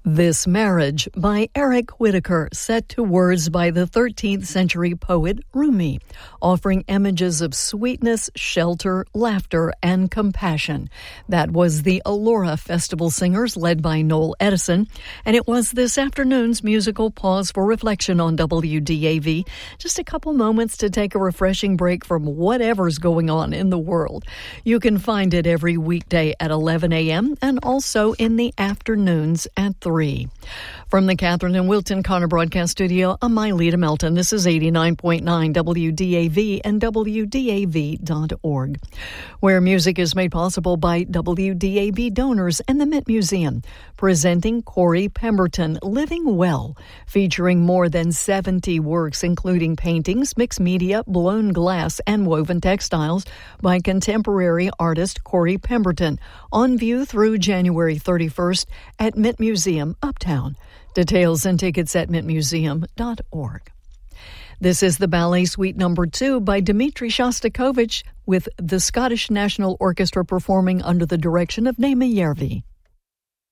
This Marriage by Eric Whitacre, set to words by the 13th century poet Rumi, offering images of sweetness, shelter, laughter, and compassion. That was the Allura Festival Singers, led by Noel Edison, and it was this afternoon's musical pause for reflection on WDAV. Just a couple moments to take a refreshing break from whatever's going on in the world. You can find it every weekday at 11 a.m. and also in the afternoons at 3. From the Catherine and Wilton Connor Broadcast Studio, I'm Myleta Melton. This is 89.9 WDAV and WDAV.org, where music is made possible by WDAV donors and the Mint Museum, presenting Corey Pemberton, Living Well, featuring more than 70 works, including paintings, mixed media, blown glass, and woven textiles by contemporary artist Corey Pemberton, on view through January 31st at Mint Museum Uptown. Details and tickets at mintmuseum.org. This is the Ballet Suite No. 2 by Dmitri Shostakovich, with the Scottish National Orchestra performing under the direction of Naima Järvi.